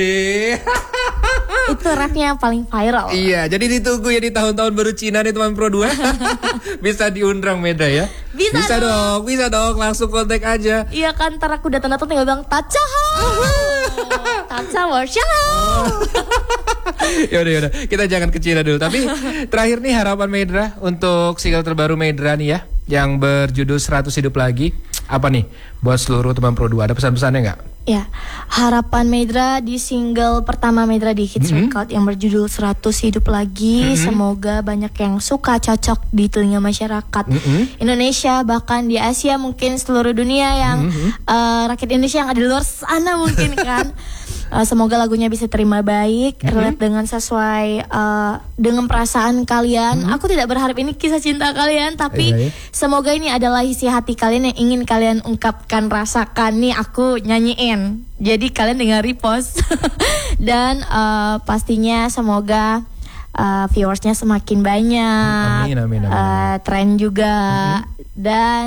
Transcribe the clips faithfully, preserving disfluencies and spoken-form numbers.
Itu rapnya yang paling viral. Iya, jadi ditunggu ya di tahun-tahun baru Cina nih teman Pro dua. Bisa diundang Medra ya. Bisa, bisa dong. dong, bisa dong, langsung kontak aja. Iya kan, ntar aku datang-datang tinggal bilang Tachahao. Tachahao. Yaudah, yaudah, kita jangan ke Cina dulu. Tapi terakhir nih harapan Medra untuk single terbaru Medra nih ya, yang berjudul seratus Hidup Lagi. Apa nih buat seluruh teman Pro dua? Ada pesan-pesannya nggak? Ya, harapan Medra di single pertama Medra di Hits mm-hmm. Record yang berjudul seratus Hidup Lagi, mm-hmm. semoga banyak yang suka, cocok di telinga masyarakat mm-hmm. Indonesia, bahkan di Asia, mungkin seluruh dunia yang mm-hmm. uh, rakyat Indonesia yang ada di luar sana mungkin kan. Uh, semoga lagunya bisa terima baik, mm-hmm. relate dengan sesuai uh, dengan perasaan kalian. Mm-hmm. Aku tidak berharap ini kisah cinta kalian, tapi yeah, yeah. semoga ini adalah isi hati kalian yang ingin kalian ungkapkan, rasakan. Nih aku nyanyiin, jadi kalian tinggal repost. Dan uh, pastinya semoga uh, viewersnya semakin banyak, amin, amin, amin. Uh, tren juga, mm-hmm. dan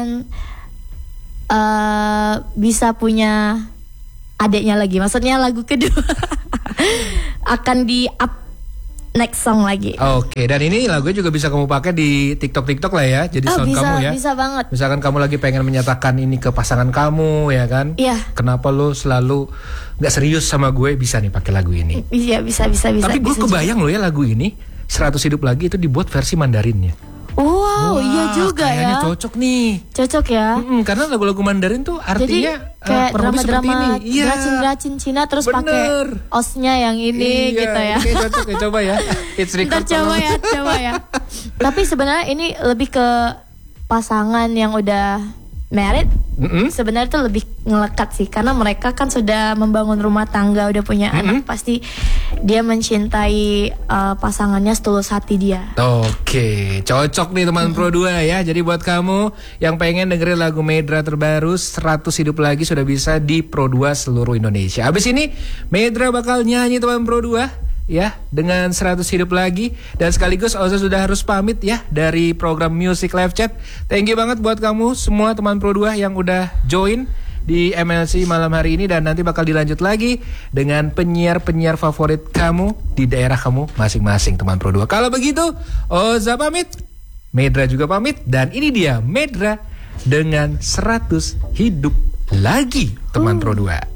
uh, bisa punya adeknya lagi, maksudnya lagu kedua akan di up next song lagi. Oke, dan ini lagunya juga bisa kamu pakai di TikTok TikTok lah ya, jadi oh, sound bisa, kamu ya. Bisa banget. Misalkan kamu lagi pengen menyatakan ini ke pasangan kamu ya kan? Iya. Kenapa lo selalu nggak serius sama gue, bisa nih pakai lagu ini. Iya, bisa bisa bisa. Tapi gue kebayang lo ya lagu ini seratus Hidup Lagi itu dibuat versi Mandarinnya. Wow, Wah, iya juga ya. Cocok nih. Cocok ya. Mm-mm, karena lagu-lagu Mandarin tuh artinya jadi, kayak uh, drama-drama iya. geracin-geracin Cina terus pakai osnya yang ini iya, gitu ya. Iya, cocok ya, coba ya. It's record. Ntar coba ya, coba ya. Tapi sebenarnya ini lebih ke pasangan yang udah married. Mm-hmm. Sebenarnya itu lebih ngelekat sih, karena mereka kan sudah membangun rumah tangga, udah punya mm-hmm. anak, pasti dia mencintai uh, pasangannya setulus hati dia. Oke, cocok nih teman mm-hmm. Pro dua ya. Jadi buat kamu yang pengen dengerin lagu Medra terbaru seratus Hidup Lagi, sudah bisa di Pro dua seluruh Indonesia. Abis ini Medra bakal nyanyi teman Pro dua ya dengan seratus Hidup Lagi, dan sekaligus Oza sudah harus pamit ya dari program Music Live Chat. Thank you banget buat kamu semua teman Pro dua yang udah join di M L C malam hari ini, dan nanti bakal dilanjut lagi dengan penyiar-penyiar favorit kamu di daerah kamu masing-masing teman Pro dua. Kalau begitu Oza pamit, Medra juga pamit, dan ini dia Medra dengan seratus Hidup Lagi teman uh. Pro dua.